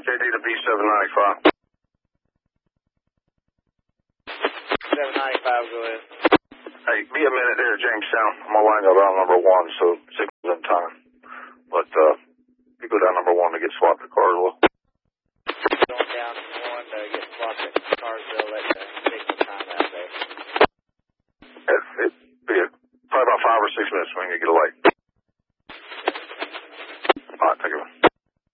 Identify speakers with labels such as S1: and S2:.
S1: KD to B795.
S2: 795, go ahead.
S1: Hey, be a minute there, Jamestown. I'm going to line up around number 1, so signal's in time. But you go down number 1 to get swapped at Carswell.
S2: Going down 1 to get swapped at Carsville. Let's take some time out there.
S1: It'd be probably about 5 or 6 minutes when you get a light.